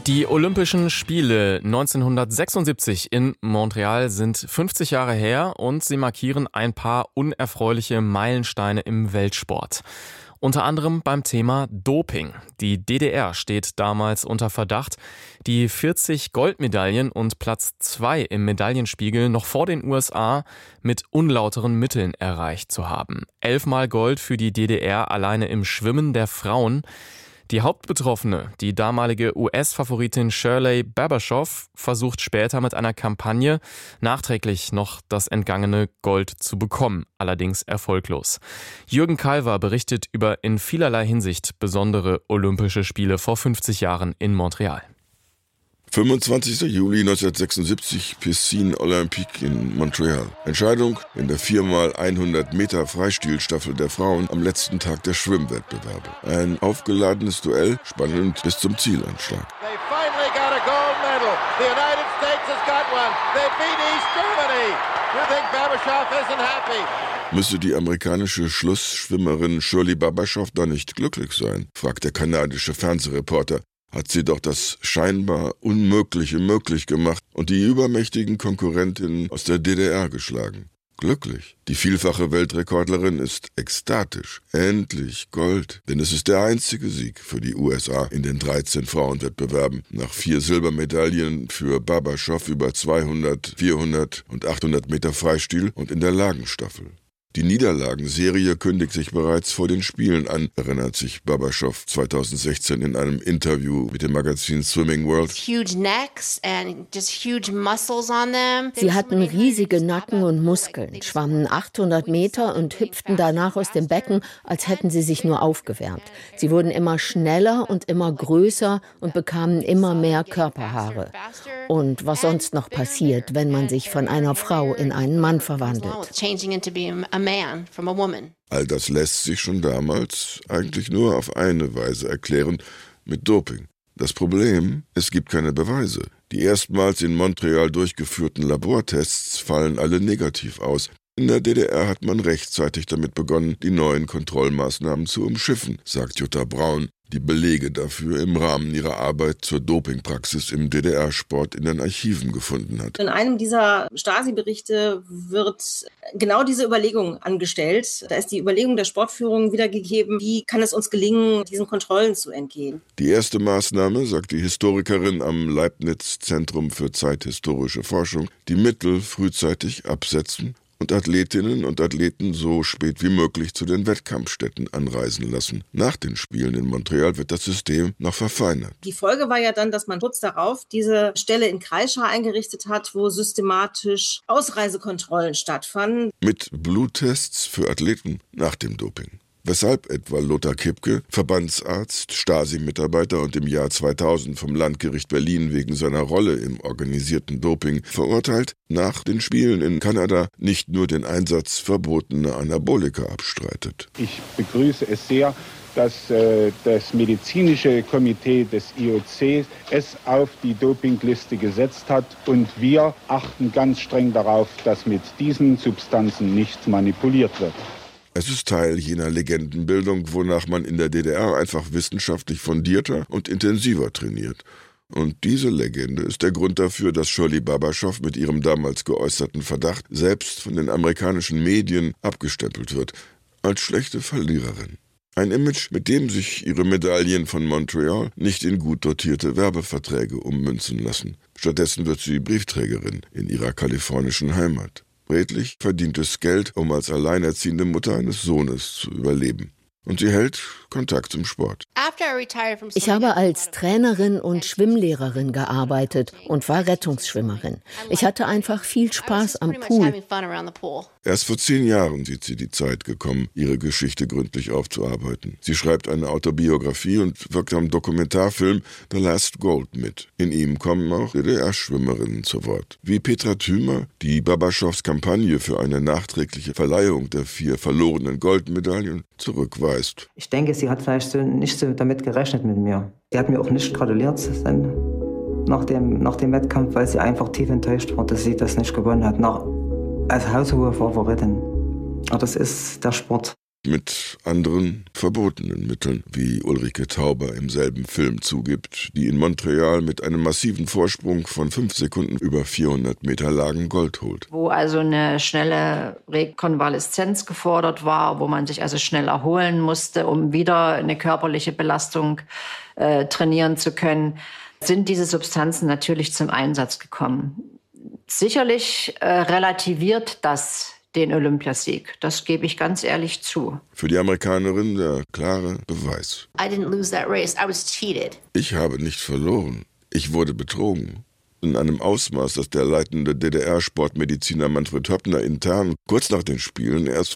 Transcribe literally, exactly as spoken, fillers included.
Die Olympischen Spiele neunzehnhundertsechsundsiebzig in Montreal sind fünfzig Jahre her und sie markieren ein paar unerfreuliche Meilensteine im Weltsport. Unter anderem beim Thema Doping. Die D D R steht damals unter Verdacht, die vierzig Goldmedaillen und Platz zwei im Medaillenspiegel noch vor den U S A mit unlauteren Mitteln erreicht zu haben. Elfmal Gold für die D D R alleine im Schwimmen der Frauen. Die Hauptbetroffene, die damalige U S-Favoritin Shirley Babashoff, versucht später mit einer Kampagne nachträglich noch das entgangene Gold zu bekommen, allerdings erfolglos. Jürgen Kalver berichtet über in vielerlei Hinsicht besondere Olympische Spiele vor fünfzig Jahren in Montreal. fünfundzwanzigster Juli neunzehnhundertsechsundsiebzig, Piscine Olympique in Montreal. Entscheidung in der vier mal hundert Meter Freistilstaffel der Frauen am letzten Tag der Schwimmwettbewerbe. Ein aufgeladenes Duell, spannend bis zum Zielanschlag. Müsse die amerikanische Schlussschwimmerin Shirley Babashoff da nicht glücklich sein, fragt der kanadische Fernsehreporter. Hat sie doch das scheinbar Unmögliche möglich gemacht und die übermächtigen Konkurrentinnen aus der D D R geschlagen. Glücklich. Die vielfache Weltrekordlerin ist ekstatisch. Endlich Gold. Denn es ist der einzige Sieg für die U S A in den dreizehn Frauenwettbewerben. Nach vier Silbermedaillen für Babashoff über zweihundert, vierhundert und achthundert Meter Freistil und in der Lagenstaffel. Die Niederlagenserie kündigt sich bereits vor den Spielen an, erinnert sich Babashoff zweitausendsechzehn in einem Interview mit dem Magazin Swimming World. Sie hatten riesige Nacken und Muskeln, schwammen achthundert Meter und hüpften danach aus dem Becken, als hätten sie sich nur aufgewärmt. Sie wurden immer schneller und immer größer und bekamen immer mehr Körperhaare. Und was sonst noch passiert, wenn man sich von einer Frau in einen Mann verwandelt. All das lässt sich schon damals eigentlich nur auf eine Weise erklären, mit Doping. Das Problem, es gibt keine Beweise. Die erstmals in Montreal durchgeführten Labortests fallen alle negativ aus. In der D D R hat man rechtzeitig damit begonnen, die neuen Kontrollmaßnahmen zu umschiffen, sagt Jutta Braun, die Belege dafür im Rahmen ihrer Arbeit zur Dopingpraxis im D D R-Sport in den Archiven gefunden hat. In einem dieser Stasi-Berichte wird genau diese Überlegung angestellt. Da ist die Überlegung der Sportführung wiedergegeben, wie kann es uns gelingen, diesen Kontrollen zu entgehen. Die erste Maßnahme, sagt die Historikerin am Leibniz-Zentrum für zeithistorische Forschung, die Mittel frühzeitig absetzen und Athletinnen und Athleten so spät wie möglich zu den Wettkampfstätten anreisen lassen. Nach den Spielen in Montreal wird das System noch verfeinert. Die Folge war ja dann, dass man kurz darauf diese Stelle in Kreischa eingerichtet hat, wo systematisch Ausreisekontrollen stattfanden. Mit Bluttests für Athleten nach dem Doping. Weshalb etwa Lothar Kipke, Verbandsarzt, Stasi-Mitarbeiter und im Jahr zweitausend vom Landgericht Berlin wegen seiner Rolle im organisierten Doping verurteilt, nach den Spielen in Kanada nicht nur den Einsatz verbotener Anabolika abstreitet. Ich begrüße es sehr, dass äh, das medizinische Komitee des I O C es auf die Dopingliste gesetzt hat und wir achten ganz streng darauf, dass mit diesen Substanzen nicht manipuliert wird. Es ist Teil jener Legendenbildung, wonach man in der D D R einfach wissenschaftlich fundierter und intensiver trainiert. Und diese Legende ist der Grund dafür, dass Shirley Babashoff mit ihrem damals geäußerten Verdacht selbst von den amerikanischen Medien abgestempelt wird, als schlechte Verliererin. Ein Image, mit dem sich ihre Medaillen von Montreal nicht in gut dotierte Werbeverträge ummünzen lassen. Stattdessen wird sie Briefträgerin in ihrer kalifornischen Heimat. Redlich verdientes Geld, um als alleinerziehende Mutter eines Sohnes zu überleben. Und sie hält Kontakt zum Sport. Ich habe als Trainerin und Schwimmlehrerin gearbeitet und war Rettungsschwimmerin. Ich hatte einfach viel Spaß am Pool. Erst vor zehn Jahren sieht sie die Zeit gekommen, ihre Geschichte gründlich aufzuarbeiten. Sie schreibt eine Autobiografie und wirkt am Dokumentarfilm The Last Gold mit. In ihm kommen auch D D R-Schwimmerinnen zu Wort. Wie Petra Thümer, die Babashoffs Kampagne für eine nachträgliche Verleihung der vier verlorenen Goldmedaillen zurückweist. Ich denke, sie hat vielleicht so nicht so damit gerechnet mit mir. Sie hat mir auch nicht gratuliert dann nach dem, nach dem Wettkampf, weil sie einfach tief enttäuscht war, dass sie das nicht gewonnen hat. Nach, als haushohe Favoritin. Aber das ist der Sport. mit anderen verbotenen Mitteln, wie Ulrike Tauber im selben Film zugibt, die in Montreal mit einem massiven Vorsprung von fünf Sekunden über vierhundert Meter Lagen Gold holt. Wo also eine schnelle Rekonvaleszenz gefordert war, wo man sich also schnell erholen musste, um wieder eine körperliche Belastung äh, trainieren zu können, sind diese Substanzen natürlich zum Einsatz gekommen. Sicherlich äh, relativiert das den Olympiasieg. Das gebe ich ganz ehrlich zu. Für die Amerikanerin der klare Beweis. I didn't lose that race. I was cheated. Ich habe nicht verloren. Ich wurde betrogen. In einem Ausmaß, das der leitende D D R-Sportmediziner Manfred Höppner intern kurz nach den Spielen erst